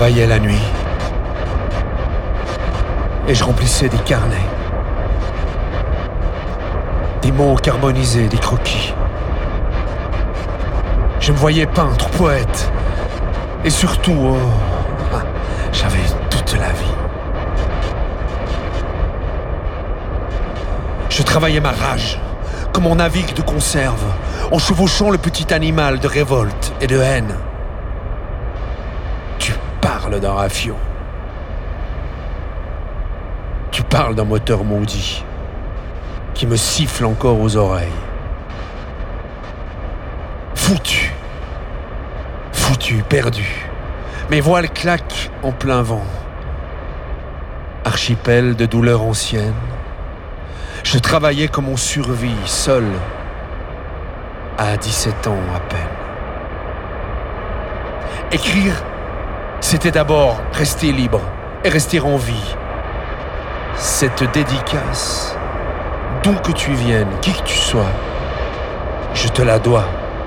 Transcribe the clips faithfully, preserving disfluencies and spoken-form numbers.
travaillais la nuit et je remplissais des carnets, des mots carbonisés, des croquis. Je me voyais peintre, poète et surtout, oh, j'avais toute la vie. Je travaillais ma rage comme on navigue de conserve en chevauchant le petit animal de révolte et de haine. Tu parles d'un rafio. Tu parles d'un moteur maudit qui me siffle encore aux oreilles. Foutu, foutu, perdu. Mes voiles claquent en plein vent. Archipel de douleurs anciennes. Je travaillais comme on survit, seul, à dix-sept ans à peine. Écrire, c'était d'abord rester libre et rester en vie. Cette dédicace, d'où que tu viennes, qui que tu sois, je te la dois.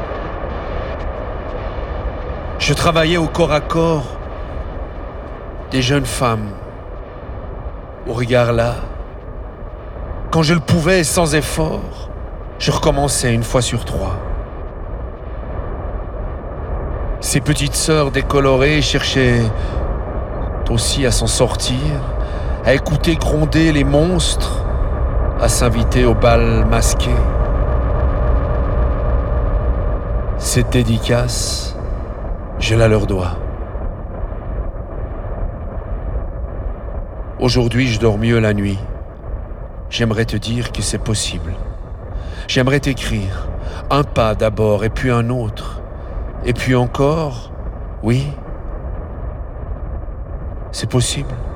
Je travaillais au corps à corps des jeunes femmes, au regard là. Quand je le pouvais sans effort, je recommençais une fois sur trois. Ces petites sœurs décolorées cherchaient aussi à s'en sortir, à écouter gronder les monstres, à s'inviter au bal masqué. Cette dédicace, je la leur dois. Aujourd'hui, je dors mieux la nuit. J'aimerais te dire que c'est possible. J'aimerais t'écrire un pas d'abord et puis un autre. Et puis encore, oui, c'est possible.